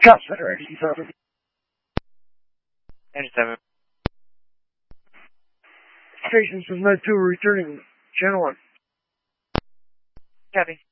Cop Center, 87. 97. Station says 92, returning channel 1. Copy.